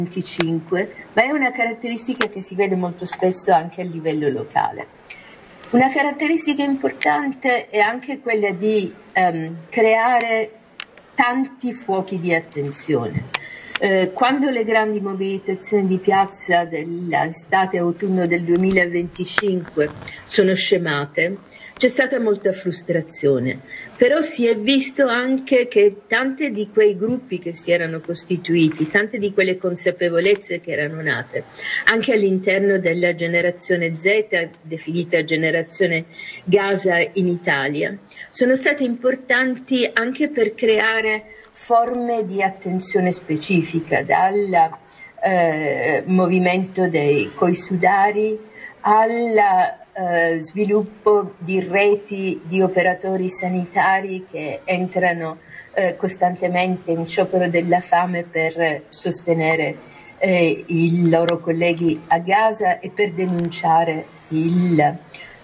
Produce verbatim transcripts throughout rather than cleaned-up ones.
venticinque, ma è una caratteristica che si vede molto spesso anche a livello locale. Una caratteristica importante è anche quella di um, creare tanti fuochi di attenzione. Eh, quando le grandi mobilitazioni di piazza dell'estate e autunno del duemilaventicinque sono scemate, c'è stata molta frustrazione, però si è visto anche che tante di quei gruppi che si erano costituiti, tante di quelle consapevolezze che erano nate, anche all'interno della generazione Z, definita generazione Gaza in Italia, sono state importanti anche per creare forme di attenzione specifica, dal eh, movimento dei coisudari al Uh, sviluppo di reti di operatori sanitari che entrano uh, costantemente in sciopero della fame per sostenere uh, i loro colleghi a Gaza e per denunciare il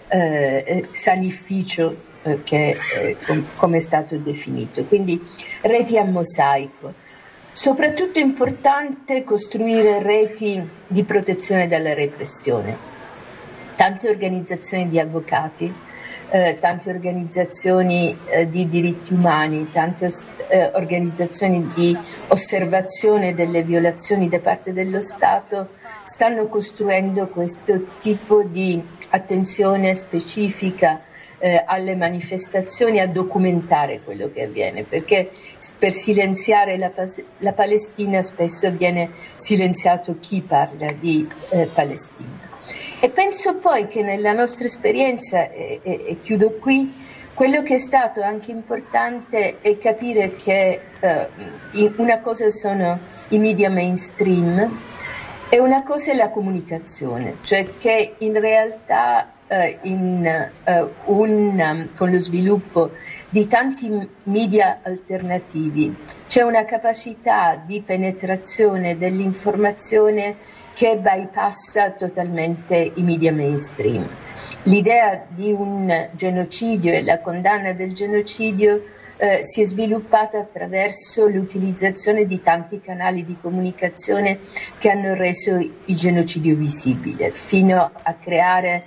uh, sanificio uh, che uh, com- come è stato definito. Quindi reti a mosaico. Soprattutto è importante costruire reti di protezione dalla repressione. Tante organizzazioni di avvocati, eh, tante organizzazioni eh, di diritti umani, tante eh, organizzazioni di osservazione delle violazioni da parte dello Stato stanno costruendo questo tipo di attenzione specifica eh, alle manifestazioni, a documentare quello che avviene, perché per silenziare la, la Palestina spesso viene silenziato chi parla di eh, Palestina. E penso poi che nella nostra esperienza, e, e, e chiudo qui, quello che è stato anche importante è capire che eh, una cosa sono i media mainstream e una cosa è la comunicazione, cioè che in realtà eh, in, eh, un, con lo sviluppo di tanti media alternativi c'è una capacità di penetrazione dell'informazione che bypassa totalmente i media mainstream. L'idea di un genocidio e la condanna del genocidio eh, si è sviluppata attraverso l'utilizzazione di tanti canali di comunicazione che hanno reso il genocidio visibile, fino a creare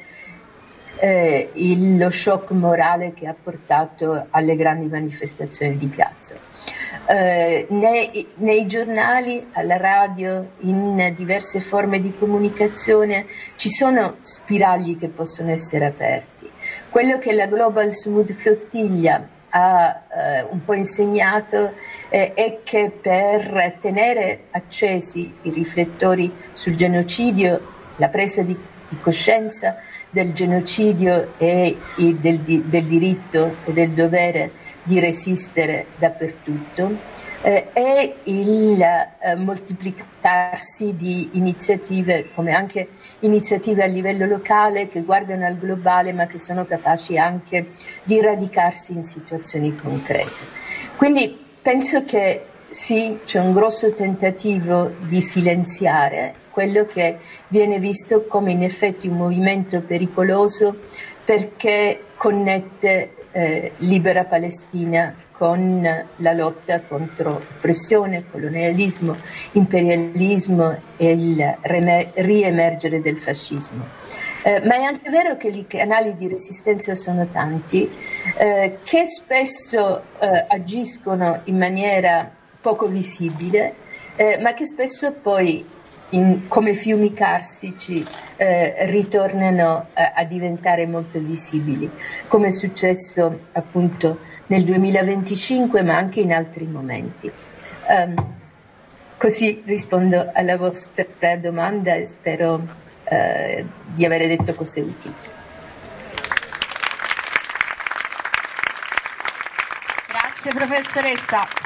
eh, il, lo shock morale che ha portato alle grandi manifestazioni di piazza. Uh, nei, nei giornali, alla radio, in diverse forme di comunicazione ci sono spiragli che possono essere aperti. Quello che la Global Smooth Flottiglia ha uh, un po' insegnato eh, è che per tenere accesi i riflettori sul genocidio, la presa di, di coscienza del genocidio e, e del, del diritto e del dovere di resistere dappertutto, eh, e il eh, moltiplicarsi di iniziative, come anche iniziative a livello locale che guardano al globale ma che sono capaci anche di radicarsi in situazioni concrete. Quindi penso che sì, c'è un grosso tentativo di silenziare quello che viene visto come in effetti un movimento pericoloso, perché connette Eh, Libera Palestina con la lotta contro oppressione, colonialismo, imperialismo e il riemergere del fascismo. Eh, ma è anche vero che i canali di resistenza sono tanti, eh, che spesso eh, agiscono in maniera poco visibile, eh, ma che spesso poi In, come fiumi carsici eh, ritornano a, a diventare molto visibili, come è successo appunto nel duemilaventicinque ma anche in altri momenti. Um, così rispondo alla vostra domanda e spero eh, di aver detto cose utili. Grazie professoressa.